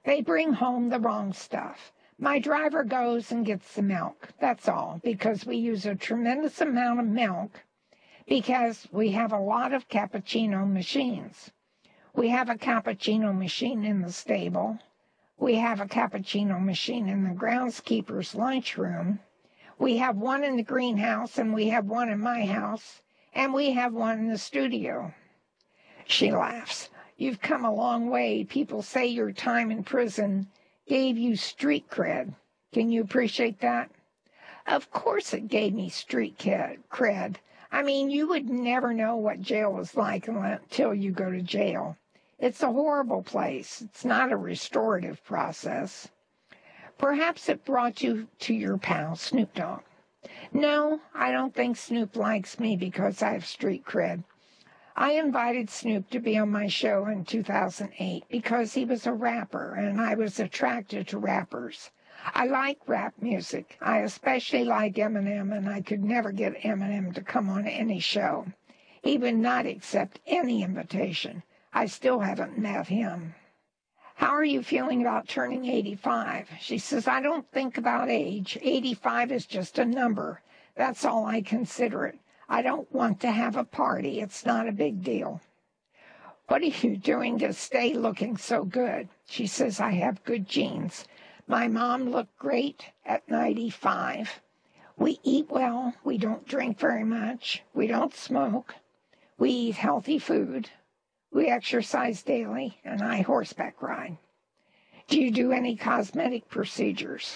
They bring home the wrong stuff. My driver goes and gets the milk. That's all, because we use a tremendous amount of milk because we have a lot of cappuccino machines. We have a cappuccino machine in the stable. We have a cappuccino machine in the groundskeeper's lunchroom. We have one in the greenhouse, and we have one in my house, and we have one in the studio. She laughs. You've come a long way. People say your time in prison gave you street cred. Can you appreciate that? Of course it gave me street cred. I mean, you would never know what jail was like until you go to jail. It's a horrible place. It's not a restorative process. Perhaps it brought you to your pal, Snoop Dogg. No, I don't think Snoop likes me because I have street cred. I invited Snoop to be on my show in 2008 because he was a rapper, and I was attracted to rappers. I like rap music. I especially like Eminem, and I could never get Eminem to come on any show. He would not accept any invitation. I still haven't met him. How are you feeling about turning 85? She says, I don't think about age. 85 is just a number. That's all I consider it. I don't want to have a party. It's not a big deal. What are you doing to stay looking so good? She says, I have good genes. My mom looked great at 95. We eat well. We don't drink very much. We don't smoke. We eat healthy food. We exercise daily, and I horseback ride. Do you do any cosmetic procedures?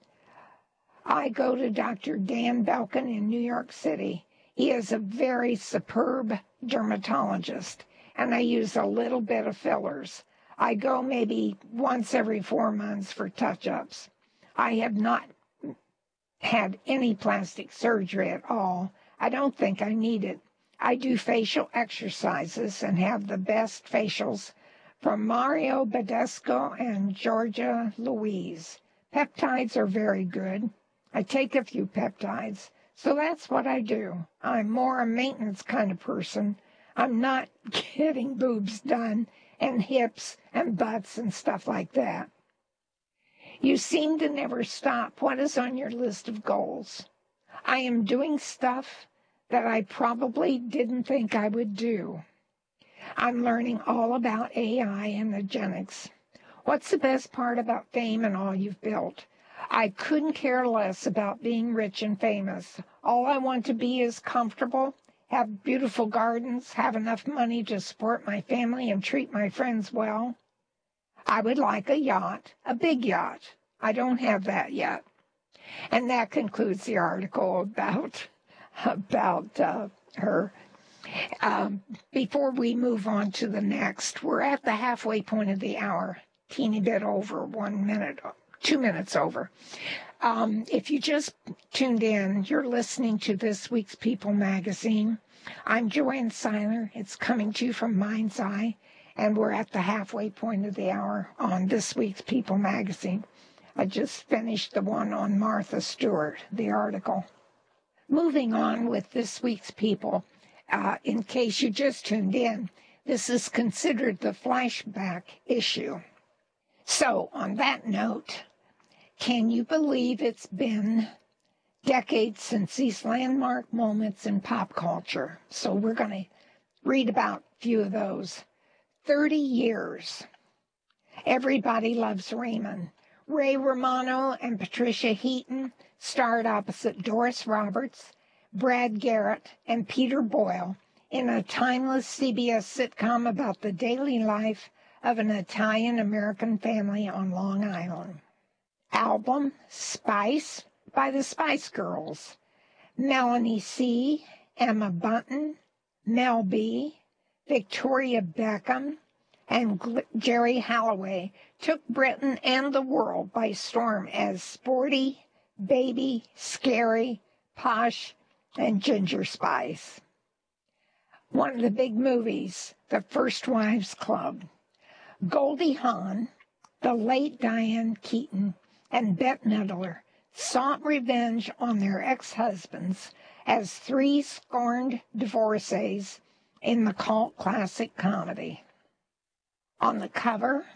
I go to Dr. Dan Belkin in New York City. He is a very superb dermatologist, and I use a little bit of fillers. I go maybe once every 4 months for touch-ups. I have not had any plastic surgery at all. I don't think I need it. I do facial exercises and have the best facials from Mario Badescu and Georgia Louise. Peptides are very good. I take a few peptides, so that's what I do. I'm more a maintenance kind of person. I'm not getting boobs done and hips and butts and stuff like that. You seem to never stop. What is on your list of goals? I am doing stuff that I probably didn't think I would do. I'm learning all about AI and eugenics. What's the best part about fame and all you've built? I couldn't care less about being rich and famous. All I want to be is comfortable, have beautiful gardens, have enough money to support my family and treat my friends well. I would like a yacht, a big yacht. I don't have that yet. And that concludes the article about her. Before we move on to the next, we're at the halfway point of the hour, teeny bit over 1 minute, 2 minutes over. If you just tuned in, you're listening to this week's People magazine. I'm Joanne Seiler. It's coming to you from Mind's Eye, and we're at the halfway point of the hour on this week's People magazine. I just finished the one on Martha Stewart, the article. Moving on with this week's People, in case you just tuned in, this is considered the flashback issue. So, on that note, can you believe it's been decades since these landmark moments in pop culture? So we're going to read about a few of those. 30 years. Everybody Loves Raymond. Ray Romano and Patricia Heaton starred opposite Doris Roberts, Brad Garrett, and Peter Boyle in a timeless CBS sitcom about the daily life of an Italian-American family on Long Island. Album, Spice by the Spice Girls. Melanie C., Emma Bunton, Mel B., Victoria Beckham, and Jerry Holloway took Britain and the world by storm as sporty, baby, scary, posh, and Ginger Spice. One of the big movies, The First Wives Club. Goldie Hawn, the late Diane Keaton, and Bette Midler sought revenge on their ex-husbands as three scorned divorcees in the cult classic comedy. On the cover,